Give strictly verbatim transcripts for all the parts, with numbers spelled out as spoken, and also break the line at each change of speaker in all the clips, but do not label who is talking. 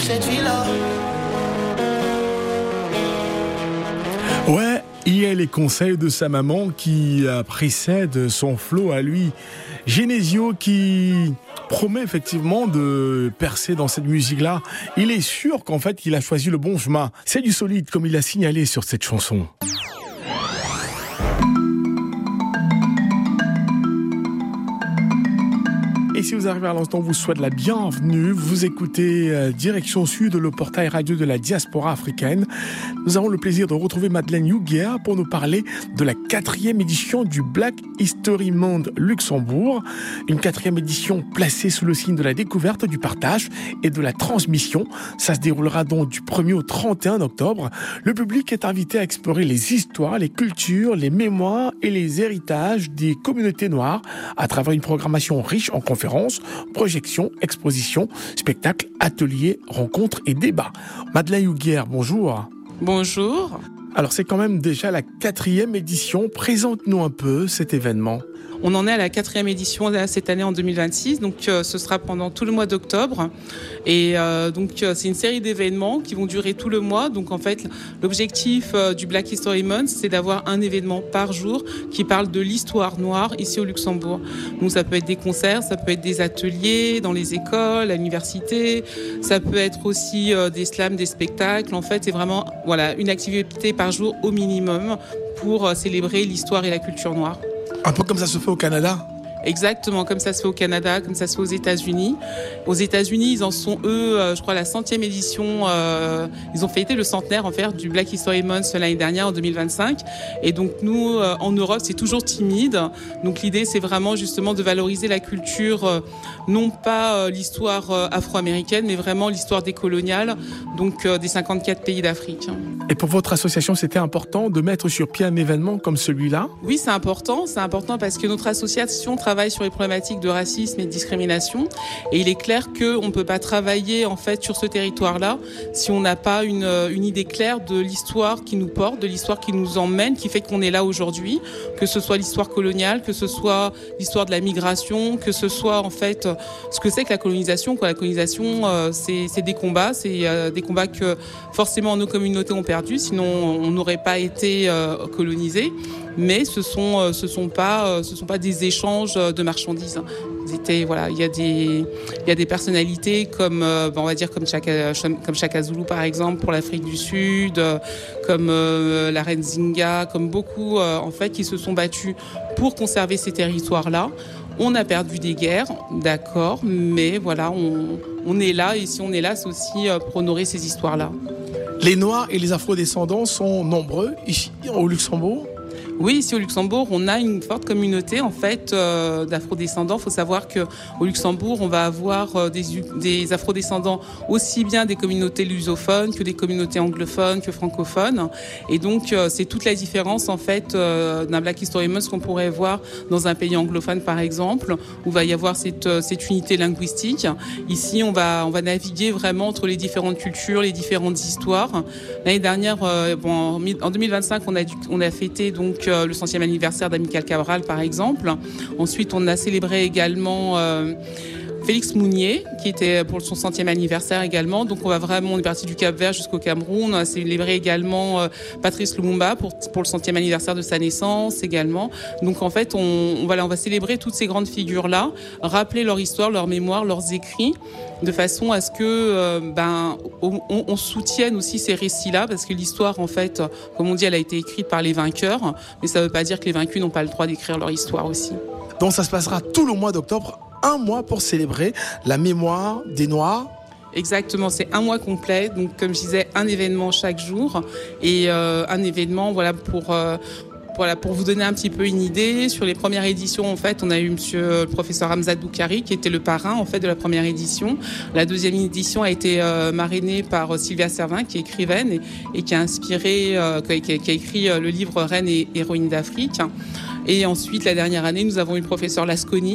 cette vie-là.
Ouais, il y a les conseils de sa maman qui précèdent son flow à lui. Genesio qui promet effectivement de percer dans cette musique-là. Il est sûr qu'en fait, il a choisi le bon chemin. C'est du solide, comme il a signalé sur cette chanson. Et si vous arrivez à l'instant, on vous souhaite la bienvenue. Vous écoutez euh, Direction Sud, le portail radio de la diaspora africaine. Nous avons le plaisir de retrouver Madeleine Huguer pour nous parler de la quatrième édition du Black History Month Luxembourg. Une quatrième édition placée sous le signe de la découverte, du partage et de la transmission. Ça se déroulera donc du premier au trente et un octobre. Le public est invité à explorer les histoires, les cultures, les mémoires et les héritages des communautés noires à travers une programmation riche en conférences, projections, expositions, spectacles, ateliers, rencontres et débats. Madeleine Huguer, bonjour.
Bonjour.
Alors c'est quand même déjà la quatrième édition. Présente-nous un peu cet événement.
On en est à la quatrième édition là, cette année en deux mille vingt-six, donc euh, ce sera pendant tout le mois d'octobre. Et euh, donc euh, c'est une série d'événements qui vont durer tout le mois. Donc en fait, l'objectif euh, du Black History Month, c'est d'avoir un événement par jour qui parle de l'histoire noire ici au Luxembourg. Donc ça peut être des concerts, ça peut être des ateliers dans les écoles, à l'université, ça peut être aussi euh, des slams, des spectacles. En fait, c'est vraiment voilà une activité par jour au minimum pour euh, célébrer l'histoire et la culture noire.
Un peu comme ça se fait au Canada.
Exactement, comme ça se fait au Canada, comme ça se fait aux États-Unis. Aux États-Unis, ils en sont, eux, euh, je crois, la centième édition. Euh, ils ont fêté le centenaire, en fait, du Black History Month l'année dernière, en deux mille vingt-cinq. Et donc, nous, euh, en Europe, c'est toujours timide. Donc, l'idée, c'est vraiment, justement, de valoriser la culture, euh, non pas euh, l'histoire euh, afro-américaine, mais vraiment l'histoire décoloniale, donc euh, des cinquante-quatre pays d'Afrique.
Et pour votre association, c'était important de mettre sur pied un événement comme celui-là ?
Oui, c'est important. C'est important parce que notre association travaille sur les problématiques de racisme et de discrimination. Et il est clair qu'on ne peut pas travailler en fait sur ce territoire-là si on n'a pas une, une idée claire de l'histoire qui nous porte, de l'histoire qui nous emmène, qui fait qu'on est là aujourd'hui, que ce soit l'histoire coloniale, que ce soit l'histoire de la migration, que ce soit en fait ce que c'est que la colonisation. Quoi. La colonisation, euh, c'est, c'est des combats, c'est euh, des combats que forcément nos communautés ont perdu, sinon on n'aurait pas été euh, colonisés. Mais ce sont euh, ce sont pas euh, ce sont pas des échanges de marchandises. C'était voilà, il y a des il y a des personnalités comme euh, on va dire comme Chaka comme Chaka Zulu par exemple pour l'Afrique du Sud, euh, comme euh, la reine Zinga, comme beaucoup euh, en fait qui se sont battus pour conserver ces territoires-là. On a perdu des guerres, d'accord, mais voilà, on on est là et si on est là, c'est aussi euh, pour honorer ces histoires-là.
Les Noirs et les Afro-descendants sont nombreux ici au Luxembourg.
Oui, ici au Luxembourg, on a une forte communauté en fait euh, d'afrodescendants. Il faut savoir que au Luxembourg, on va avoir euh, des, des afrodescendants aussi bien des communautés lusophones que des communautés anglophones, que francophones. Et donc, euh, c'est toute la différence en fait euh, d'un Black History Month qu'on pourrait voir dans un pays anglophone par exemple, où il va y avoir cette, euh, cette unité linguistique. Ici, on va on va naviguer vraiment entre les différentes cultures, les différentes histoires. L'année dernière, euh, bon, en deux mille vingt-cinq, on a dû, on a fêté donc le centième anniversaire d'Amical Cabral, par exemple. Ensuite, on a célébré également euh, Félix Mounier, qui était pour son centième anniversaire également. Donc, on va vraiment, on est parti du Cap-Vert jusqu'au Cameroun. On a célébré également euh, Patrice Lumumba pour, pour le centième anniversaire de sa naissance également. Donc, en fait, on, on, voilà, on va célébrer toutes ces grandes figures-là, rappeler leur histoire, leur mémoire, leurs écrits, de façon à ce que euh, ben on, on soutienne aussi ces récits-là, parce que l'histoire, en fait, comme on dit, elle a été écrite par les vainqueurs, mais ça ne veut pas dire que les vaincus n'ont pas le droit d'écrire leur histoire aussi.
Donc ça se passera tout le mois d'octobre, un mois pour célébrer la mémoire des Noirs.
Exactement, c'est un mois complet, donc comme je disais, un événement chaque jour, et euh, un événement voilà pour... Euh, Voilà, pour vous donner un petit peu une idée, sur les premières éditions, en fait, on a eu monsieur le professeur Hamza Boukari, qui était le parrain, en fait, de la première édition. La deuxième édition a été euh, marrainée par Sylvia Servin, qui est écrivaine et, et qui a inspiré, euh, qui, a, qui a écrit euh, le livre Reine et héroïne d'Afrique. Et ensuite, la dernière année, nous avons eu le professeur Lasconi,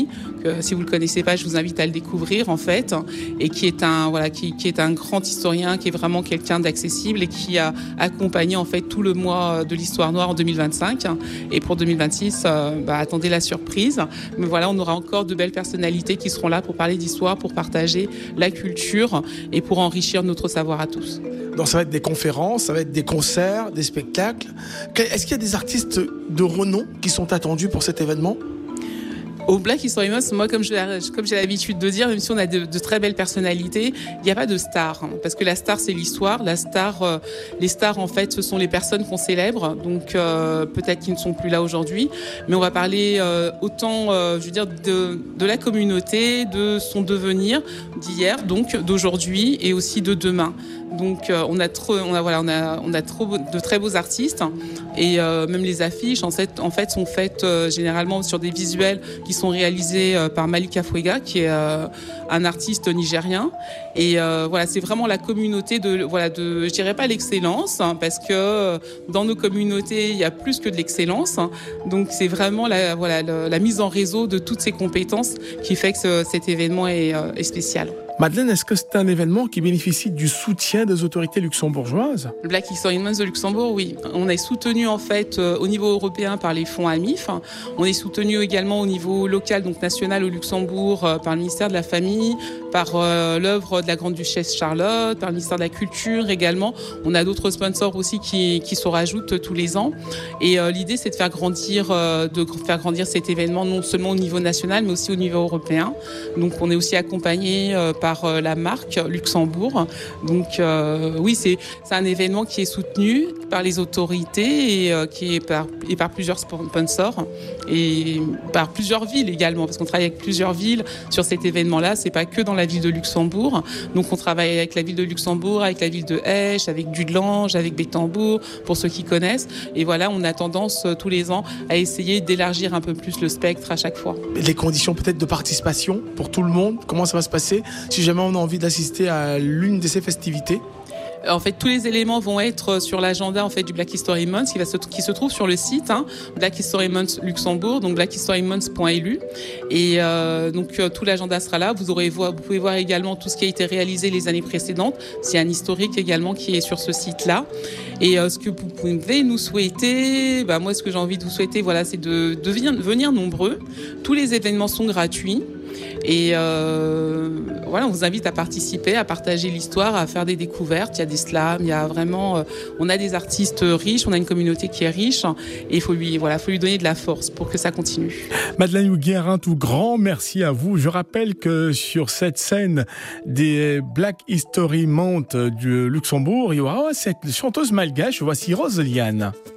que si vous le connaissez pas, je vous invite à le découvrir en fait, et qui est un voilà, qui, qui est un grand historien, qui est vraiment quelqu'un d'accessible et qui a accompagné en fait tout le mois de l'histoire noire en deux mille vingt-cinq. Et pour deux mille vingt-six, euh, bah, attendez la surprise. Mais voilà, on aura encore de belles personnalités qui seront là pour parler d'histoire, pour partager la culture et pour enrichir notre savoir à tous.
Donc ça va être des conférences, ça va être des concerts, des spectacles. Est-ce qu'il y a des artistes de renom qui sont attendus pour cet événement ?
Au Black History Month, moi, comme, je, comme j'ai l'habitude de dire, même si on a de, de très belles personnalités, il n'y a pas de star. Hein, parce que la star, c'est l'histoire. La star, euh, les stars, en fait, ce sont les personnes qu'on célèbre. Donc, euh, peut-être qu'ils ne sont plus là aujourd'hui. Mais on va parler euh, autant, euh, je veux dire, de, de la communauté, de son devenir d'hier, donc d'aujourd'hui et aussi de demain. Donc, euh, on a trop, on a voilà, on a, on a trop de très beaux artistes et euh, même les affiches, en fait, en fait, sont faites euh, généralement sur des visuels qui sont réalisés euh, par Malika Fwega, qui est euh, un artiste nigérien. Et euh, voilà, c'est vraiment la communauté de, voilà, de, je dirais pas l'excellence, hein, parce que euh, dans nos communautés, il y a plus que de l'excellence. Hein, donc, c'est vraiment la, voilà, la, la mise en réseau de toutes ces compétences qui fait que ce, cet événement est, euh, est spécial.
Madeleine, est-ce que c'est un événement qui bénéficie du soutien des autorités luxembourgeoises ?
Le Black History Month de Luxembourg, oui. On est soutenu en fait euh, au niveau européen par les fonds A M I F. On est soutenu également au niveau local, donc national au Luxembourg, euh, par le ministère de la Famille, par euh, l'œuvre de la Grande-Duchesse Charlotte, par le ministère de la Culture également. On a d'autres sponsors aussi qui, qui se rajoutent tous les ans. Et euh, l'idée, c'est de faire grandir, euh, de faire grandir cet événement non seulement au niveau national, mais aussi au niveau européen. Donc, on est aussi accompagné euh, par euh, la marque Luxembourg. Donc, euh, oui, c'est, c'est un événement qui est soutenu par les autorités et euh, qui est par, et par plusieurs sponsors et par plusieurs villes également, parce qu'on travaille avec plusieurs villes sur cet événement-là. C'est pas que dans la ville de Luxembourg. Donc, on travaille avec la ville de Luxembourg, avec la ville de Esch, avec Dudelange, avec Bétambourg, pour ceux qui connaissent. Et voilà, on a tendance tous les ans à essayer d'élargir un peu plus le spectre à chaque fois.
Les conditions peut-être de participation pour tout le monde, comment ça va se passer si jamais on a envie d'assister à l'une de ces festivités?
En fait, tous les éléments vont être sur l'agenda en fait du Black History Month, qui va se, qui se trouve sur le site hein, Black History Month Luxembourg, donc black history month point l u. Et euh, donc euh, tout l'agenda sera là. Vous aurez vous pouvez voir également tout ce qui a été réalisé les années précédentes. C'est un historique également qui est sur ce site-là. Et euh, ce que vous pouvez nous souhaiter, bah moi ce que j'ai envie de vous souhaiter, voilà, c'est de, de venir, venir nombreux. Tous les événements sont gratuits. Et euh, voilà, on vous invite à participer, à partager l'histoire, à faire des découvertes. Il y a des slams, il y a vraiment, euh, on a des artistes riches, on a une communauté qui est riche, et il faut lui, voilà, faut lui donner de la force pour que ça continue.
Madeleine Huguière, un tout grand merci à vous. Je rappelle que sur cette scène des Black History Month du Luxembourg, il y aura cette chanteuse malgache. Voici Roseliane.